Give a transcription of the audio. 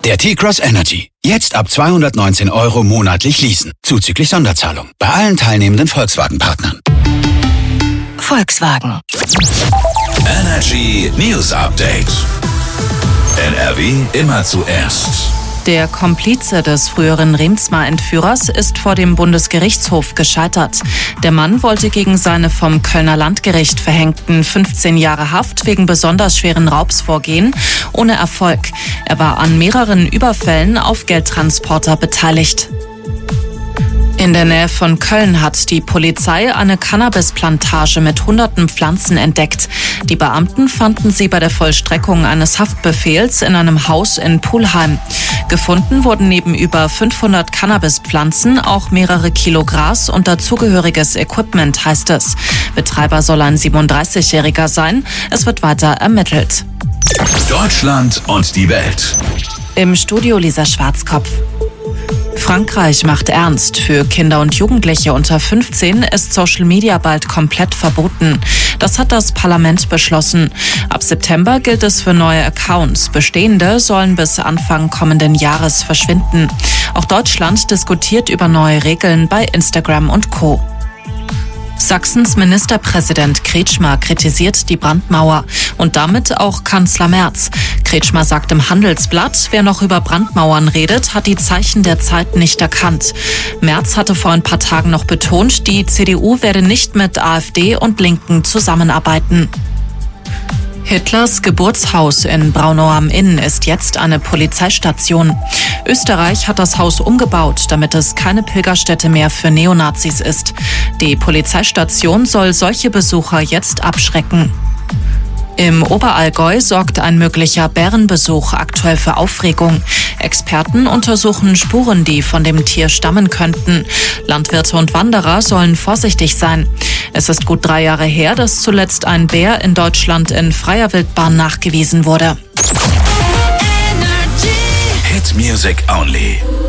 Der T-Cross Energy. Jetzt ab 219 € monatlich leasen. Zuzüglich Sonderzahlung. Bei allen teilnehmenden Volkswagen-Partnern. Volkswagen. Energy News Update. NRW immer zuerst. Der Komplize des früheren Reemtsma-Entführers ist vor dem Bundesgerichtshof gescheitert. Der Mann wollte gegen seine vom Kölner Landgericht verhängten 15 Jahre Haft wegen besonders schweren Raubs vorgehen, ohne Erfolg. Er war an mehreren Überfällen auf Geldtransporter beteiligt. In der Nähe von Köln hat die Polizei eine Cannabisplantage mit hunderten Pflanzen entdeckt. Die Beamten fanden sie bei der Vollstreckung eines Haftbefehls in einem Haus in Pulheim. Gefunden wurden neben über 500 Cannabispflanzen auch mehrere Kilo Gras und dazugehöriges Equipment, heißt es. Betreiber soll ein 37-Jähriger sein. Es wird weiter ermittelt. Deutschland und die Welt. Im Studio Lisa Schwarzkopf. Frankreich macht ernst. Für Kinder und Jugendliche unter 15 ist Social Media bald komplett verboten. Das hat das Parlament beschlossen. Ab September gilt es für neue Accounts. Bestehende sollen bis Anfang kommenden Jahres verschwinden. Auch Deutschland diskutiert über neue Regeln bei Instagram und Co. Sachsens Ministerpräsident Kretschmer kritisiert die Brandmauer und damit auch Kanzler Merz. Kretschmer sagt im Handelsblatt, wer noch über Brandmauern redet, hat die Zeichen der Zeit nicht erkannt. Merz hatte vor ein paar Tagen noch betont, die CDU werde nicht mit AfD und Linken zusammenarbeiten. Hitlers Geburtshaus in Braunau am Inn ist jetzt eine Polizeistation. Österreich hat das Haus umgebaut, damit es keine Pilgerstätte mehr für Neonazis ist. Die Polizeistation soll solche Besucher jetzt abschrecken. Im Oberallgäu sorgt ein möglicher Bärenbesuch aktuell für Aufregung. Experten untersuchen Spuren, die von dem Tier stammen könnten. Landwirte und Wanderer sollen vorsichtig sein. Es ist gut 3 Jahre her, dass zuletzt ein Bär in Deutschland in freier Wildbahn nachgewiesen wurde. Hit Music Only.